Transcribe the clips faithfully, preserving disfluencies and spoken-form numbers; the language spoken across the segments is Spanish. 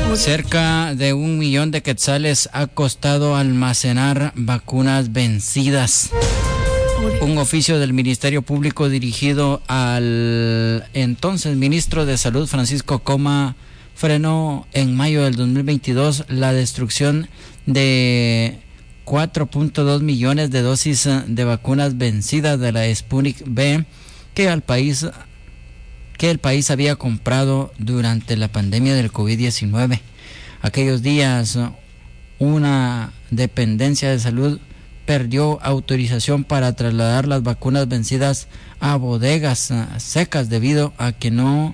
Cerca de un millón de quetzales ha costado almacenar vacunas vencidas. Un oficio del Ministerio Público dirigido al entonces ministro de Salud, Francisco Coma, frenó en mayo del dos mil veintidós la destrucción de cuatro punto dos millones de dosis de vacunas vencidas de la Sputnik V que al país que el país había comprado durante la pandemia del COVID diecinueve. Aquellos días, una dependencia de salud perdió autorización para trasladar las vacunas vencidas a bodegas secas debido a que no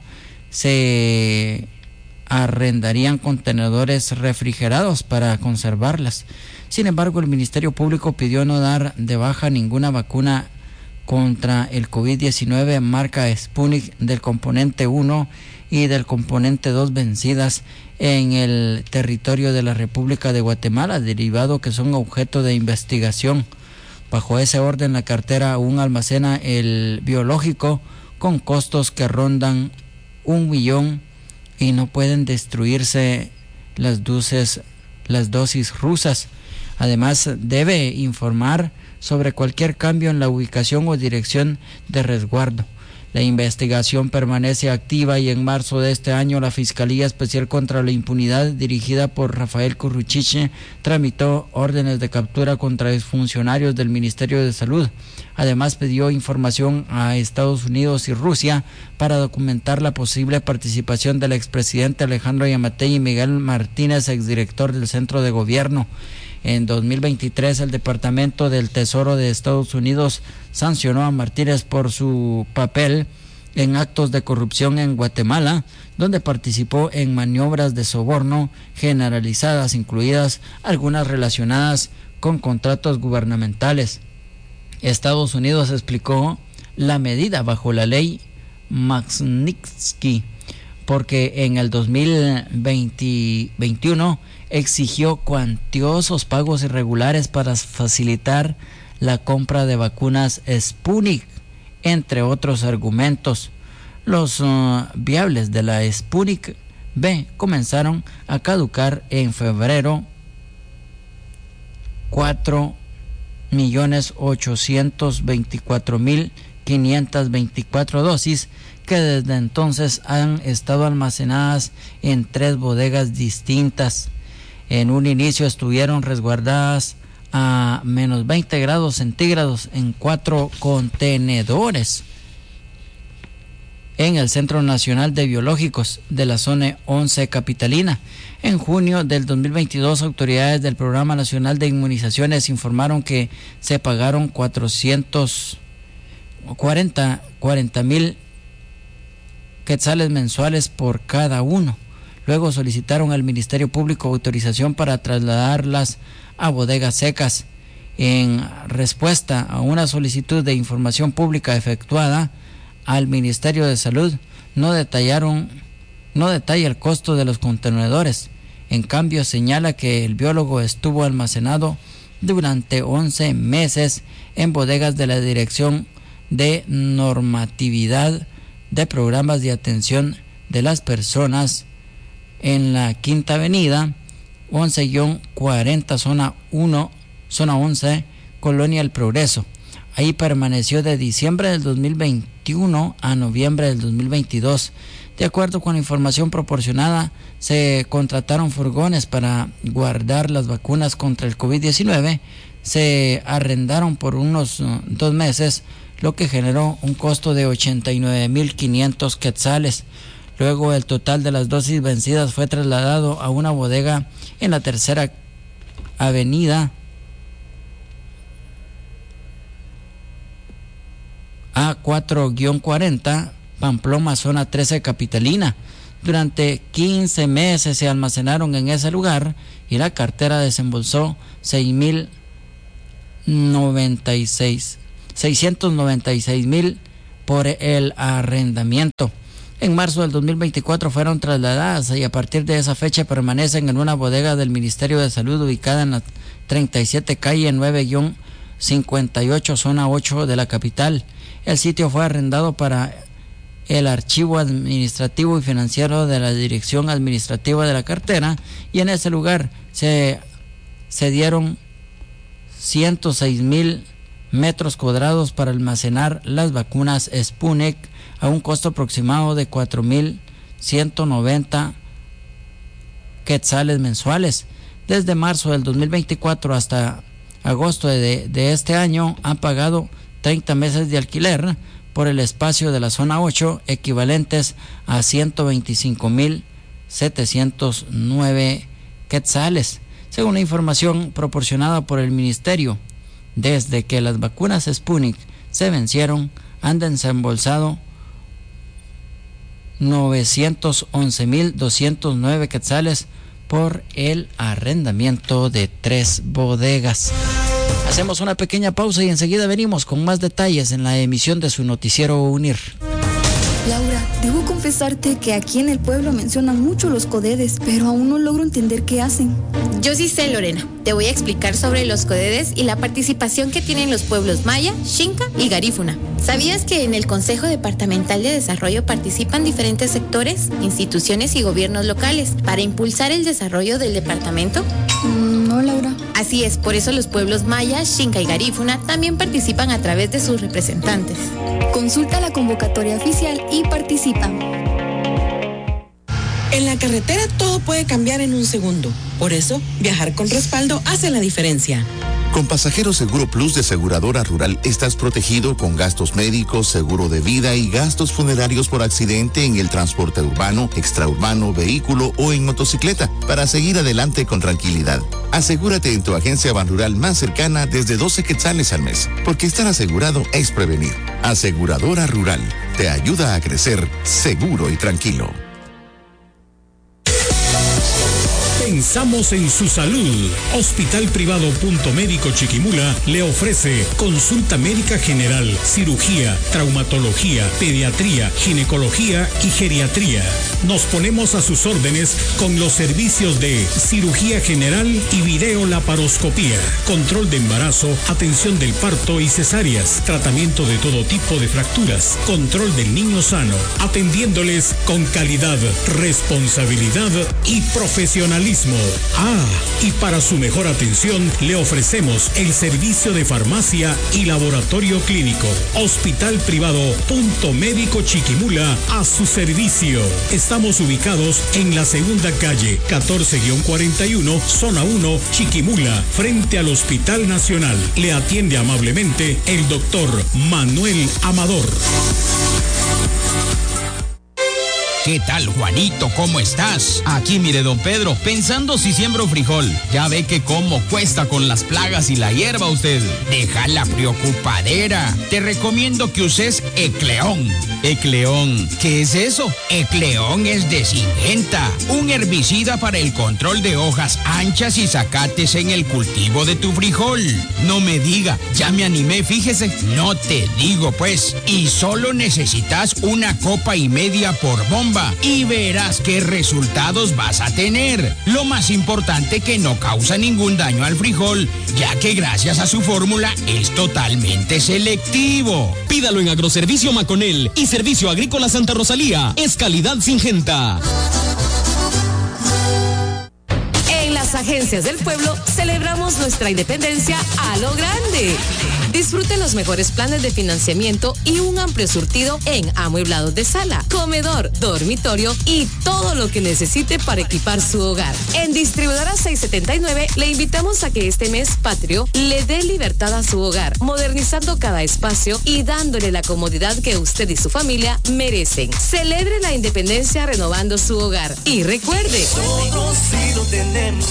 se arrendarían contenedores refrigerados para conservarlas. Sin embargo, el Ministerio Público pidió no dar de baja ninguna vacuna contra el COVID diecinueve marca Sputnik del componente uno y del componente dos vencidas en el territorio de la República de Guatemala, derivado que son objeto de investigación. Bajo ese orden, la cartera aún almacena el biológico con costos que rondan un millón y no pueden destruirse las dosis, las dosis rusas. Además, debe informar sobre cualquier cambio en la ubicación o dirección de resguardo. La investigación permanece activa y en marzo de este año la Fiscalía Especial contra la Impunidad, dirigida por Rafael Curruchiche, tramitó órdenes de captura contra exfuncionarios del Ministerio de Salud. Además, pidió información a Estados Unidos y Rusia para documentar la posible participación del expresidente Alejandro Yamatei y Miguel Martínez, exdirector del Centro de Gobierno. En dos mil veintitrés, el Departamento del Tesoro de Estados Unidos sancionó a Martínez por su papel en actos de corrupción en Guatemala, donde participó en maniobras de soborno generalizadas, incluidas algunas relacionadas con contratos gubernamentales. Estados Unidos explicó la medida bajo la ley Magnitsky, porque en el dos mil veintiuno exigió cuantiosos pagos irregulares para facilitar la compra de vacunas Sputnik, entre otros argumentos. Los uh, viables de la Sputnik V comenzaron a caducar en febrero. cuatro millones ochocientos veinticuatro mil quinientas veinticuatro dosis que desde entonces han estado almacenadas en tres bodegas distintas. En un inicio estuvieron resguardadas a menos veinte grados centígrados en cuatro contenedores en el Centro Nacional de Biológicos de la Zona once Capitalina. En junio del dos mil veintidós, autoridades del Programa Nacional de Inmunizaciones informaron que se pagaron cuatrocientos cuarenta mil quetzales mensuales por cada uno. Luego solicitaron al Ministerio Público autorización para trasladarlas a bodegas secas. En respuesta a una solicitud de información pública efectuada al Ministerio de Salud, no detallaron, no detalla el costo de los contenedores. En cambio, señala que el biólogo estuvo almacenado durante once meses en bodegas de la Dirección de Normatividad de Programas de Atención de las Personas en la Quinta Avenida, once cuarenta, zona uno, zona once, Colonia El Progreso. Ahí permaneció de diciembre del dos mil veintiuno a noviembre del dos mil veintidós. De acuerdo con la información proporcionada, se contrataron furgones para guardar las vacunas contra el COVID diecinueve, se arrendaron por unos uh, dos meses, lo que generó un costo de ochenta y nueve mil quinientos quetzales. Luego el total de las dosis vencidas fue trasladado a una bodega en la Tercera Avenida A cuatro cuarenta, Pamplona, zona trece Capitalina. Durante quince meses se almacenaron en ese lugar y la cartera desembolsó seis mil noventa y seis, seiscientos noventa y seis mil por el arrendamiento. En marzo del dos mil veinticuatro fueron trasladadas y a partir de esa fecha permanecen en una bodega del Ministerio de Salud ubicada en la treinta y siete calle nueve cincuenta y ocho, zona ocho de la capital. El sitio fue arrendado para el archivo administrativo y financiero de la Dirección Administrativa de la Cartera, y en ese lugar se, se dieron ciento seis mil metros cuadrados para almacenar las vacunas Sputnik a un costo aproximado de cuatro mil ciento noventa quetzales mensuales. Desde marzo del dos mil veinticuatro hasta agosto de, de este año han pagado treinta meses de alquiler por el espacio de la zona ocho, equivalentes a ciento veinticinco mil setecientos nueve quetzales. Según la información proporcionada por el ministerio, desde que las vacunas Sputnik se vencieron, han desembolsado novecientos once mil doscientos nueve quetzales por el arrendamiento de tres bodegas. Hacemos una pequeña pausa y enseguida venimos con más detalles en la emisión de su noticiero UNIR. Laura, debo confesarte que aquí en el pueblo mencionan mucho los codedes, pero aún no logro entender qué hacen. Yo sí sé, Lorena. Te voy a explicar sobre los codedes y la participación que tienen los pueblos Maya, Xinca y Garífuna. ¿Sabías que en el Consejo Departamental de Desarrollo participan diferentes sectores, instituciones y gobiernos locales para impulsar el desarrollo del departamento? Mm, no, Laura. Así es, por eso los pueblos Maya, Xinca y Garífuna también participan a través de sus representantes. Consulta la convocatoria oficial y participa. En la carretera todo puede cambiar en un segundo. Por eso, viajar con respaldo hace la diferencia. Con Pasajero Seguro Plus de Aseguradora Rural estás protegido con gastos médicos, seguro de vida y gastos funerarios por accidente en el transporte urbano, extraurbano, vehículo o en motocicleta para seguir adelante con tranquilidad. Asegúrate en tu agencia Banrural más cercana desde doce quetzales al mes, porque estar asegurado es prevenir. Aseguradora Rural te ayuda a crecer seguro y tranquilo. Pensamos en su salud. Hospital Privado Punto Médico Chiquimula le ofrece consulta médica general, cirugía, traumatología, pediatría, ginecología y geriatría. Nos ponemos a sus órdenes con los servicios de cirugía general y videolaparoscopía, control de embarazo, atención del parto y cesáreas, tratamiento de todo tipo de fracturas, control del niño sano, atendiéndoles con calidad, responsabilidad y profesionalismo. Ah, y para su mejor atención le ofrecemos el servicio de farmacia y laboratorio clínico. Hospital Privado Punto Médico Chiquimula a su servicio. Estamos ubicados en la segunda calle catorce cuarenta y uno, zona uno, Chiquimula, frente al Hospital Nacional. Le atiende amablemente el doctor Manuel Amador. ¿Qué tal, Juanito? ¿Cómo estás? Aquí, mire, don Pedro, pensando si siembro frijol. Ya ve que cómo cuesta con las plagas y la hierba usted. Deja la preocupadera. Te recomiendo que uses Ecleón. ¿Ecleón? ¿Qué es eso? Ecleón es de Syngenta, un herbicida para el control de hojas anchas y zacates en el cultivo de tu frijol. No me diga, ya me animé, fíjese. No te digo, pues. Y solo necesitas una copa y media por bomba. Y verás qué resultados vas a tener. Lo más importante, que no causa ningún daño al frijol, ya que gracias a su fórmula es totalmente selectivo. Pídalo en Agroservicio Maconel y Servicio Agrícola Santa Rosalía. Es calidad Syngenta. En las agencias del pueblo celebramos nuestra independencia a lo grande. Disfrute los mejores planes de financiamiento y un amplio surtido en amueblados de sala, comedor, dormitorio y todo lo que necesite para equipar su hogar. En Distribuidora seiscientos setenta y nueve le invitamos a que este mes patrio le dé libertad a su hogar, modernizando cada espacio y dándole la comodidad que usted y su familia merecen. Celebre la independencia renovando su hogar. Y recuerde, nosotros sí lo tenemos.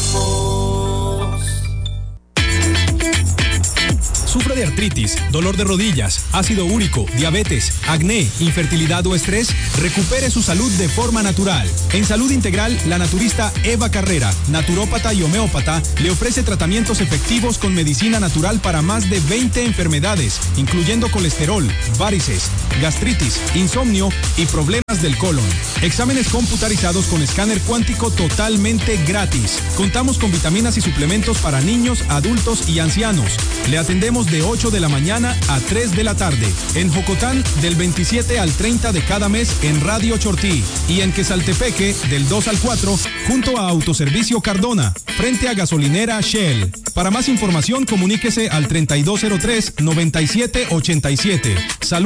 ¿Sufre de artritis, dolor de rodillas, ácido úrico, diabetes, acné, infertilidad o estrés? Recupere su salud de forma natural. En Salud Integral, la naturista Eva Carrera, naturópata y homeópata, le ofrece tratamientos efectivos con medicina natural para más de veinte enfermedades, incluyendo colesterol, varices, gastritis, insomnio y problemas del colon. Exámenes computarizados con escáner cuántico totalmente gratis. Contamos con vitaminas y suplementos para niños, adultos y ancianos. Le atendemos de ocho de la mañana a tres de la tarde. En Jocotán, del veintisiete al treinta de cada mes en Radio Chortí. Y en Quesaltepeque, del dos al cuatro, junto a Autoservicio Cardona, frente a gasolinera Shell. Para más información, comuníquese al treinta y dos cero tres, noventa y siete ochenta y siete. Salud.